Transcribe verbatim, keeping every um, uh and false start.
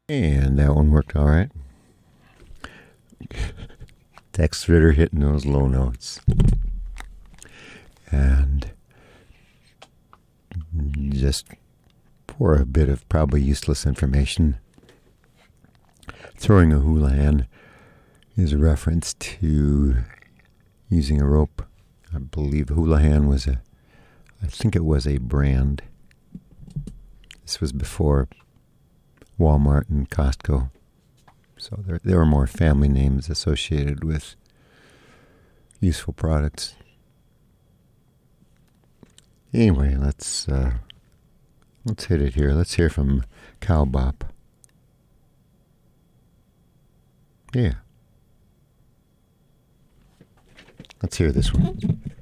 And that one worked all right. Tex Ritter hitting those low notes. And just for a bit of probably useless information, throwing a houlihan is a reference to using a rope. I believe houlihan was a, I think it was a brand. This was before Walmart and Costco. So there, there were more family names associated with useful products. Anyway, let's uh, let's hit it here. Let's hear from Cowbop. Yeah. Let's hear this one.